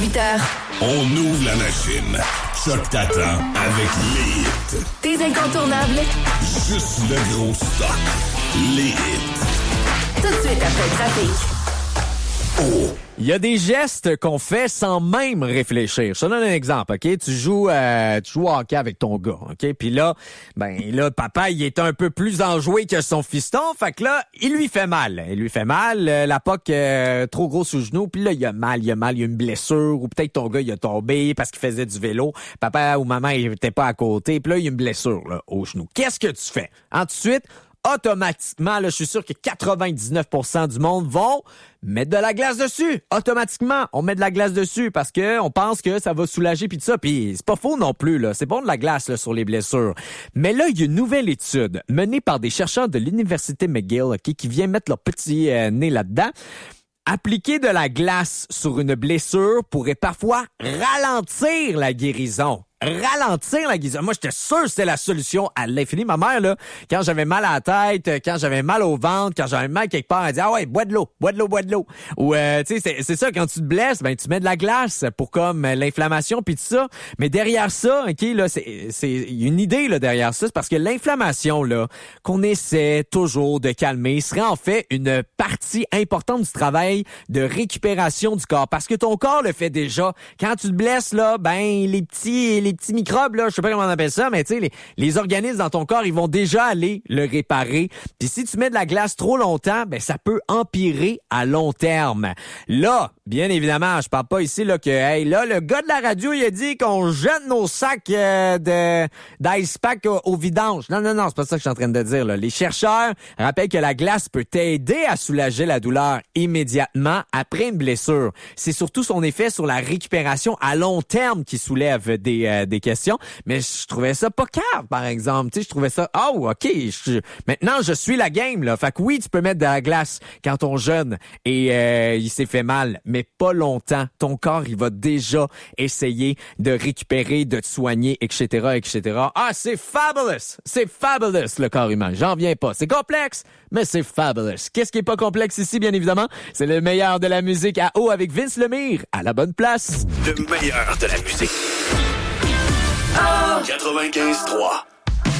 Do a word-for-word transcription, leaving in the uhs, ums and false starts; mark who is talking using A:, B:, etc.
A: dix-huit heures.
B: On ouvre la machine. Choc t'attend avec les hits.
A: Tes incontournables.
B: Juste le gros stock. Les hits.
A: Tout de suite après le trafic.
B: Oh.
C: Il y a des gestes qu'on fait sans même réfléchir. Je te donne un exemple, OK? Tu joues, euh, tu joues au hockey avec ton gars, OK? Puis là, ben là, papa, il est un peu plus enjoué que son fiston. Fait que là, il lui fait mal. Il lui fait mal. Euh, la poque euh, trop gros sous le genou. Puis là, il a mal, il a mal, il a une blessure. Ou peut-être ton gars, il a tombé parce qu'il faisait du vélo. Papa ou maman, il était pas à côté. Puis là, il y a une blessure là, au genou. Qu'est-ce que tu fais? Ensuite, automatiquement, là, je suis sûr que quatre-vingt-dix-neuf pour cent du monde vont mettre de la glace dessus. Automatiquement, on met de la glace dessus parce que on pense que ça va soulager puis tout ça. Puis c'est pas faux non plus, là. C'est bon de la glace là, sur les blessures. Mais là, il y a une nouvelle étude menée par des chercheurs de l'Université McGill, okay, qui vient mettre leur petit euh, nez là-dedans. Appliquer de la glace sur une blessure pourrait parfois ralentir la guérison. Ralentir la guérison. Moi, j'étais sûr que c'était la solution à l'infini. Ma mère, là, quand j'avais mal à la tête, quand j'avais mal au ventre, quand j'avais mal quelque part, elle disait « Ah ouais, bois de l'eau, bois de l'eau, bois de l'eau. » Ou, euh, tu sais, c'est, c'est ça, quand tu te blesses, ben tu mets de la glace pour comme euh, l'inflammation puis tout ça. Mais derrière ça, OK, là, c'est, c'est y a une idée là derrière ça, c'est parce que l'inflammation, là, qu'on essaie toujours de calmer, serait en fait une partie importante du travail de récupération du corps. Parce que ton corps le fait déjà. Quand tu te blesses, là, ben, les petits, les petits microbes, là, je sais pas comment on appelle ça, mais tu sais, les, les organismes dans ton corps, ils vont déjà aller le réparer. Puis si tu mets de la glace trop longtemps, ben ça peut empirer à long terme. Là, bien évidemment, je parle pas ici là que, hey, là, le gars de la radio, il a dit qu'on jette nos sacs euh, de d'ice pack au, au vidange. Non, non, non, c'est pas ça que je suis en train de dire, là. Les chercheurs rappellent que la glace peut t'aider à soulager la douleur immédiatement après une blessure. C'est surtout son effet sur la récupération à long terme qui soulève des, euh, des questions. Mais je trouvais ça pas cave, par exemple. Tu sais, je trouvais ça, oh, OK, je, maintenant, je suis la game, là. Fait que oui, tu peux mettre de la glace quand ton jeune et euh, il s'est fait mal, mais pas longtemps. Ton corps, il va déjà essayer de récupérer, de te soigner, et cetera, et cetera. Ah, c'est fabulous! C'est fabulous, le corps humain. J'en viens pas. C'est complexe, mais c'est fabulous. Qu'est-ce qui est pas complexe ici, bien évidemment? C'est le meilleur de la musique à eau avec Vince Lemire, à la bonne place.
B: Le meilleur de la musique. Oh! quatre-vingt-quinze trois.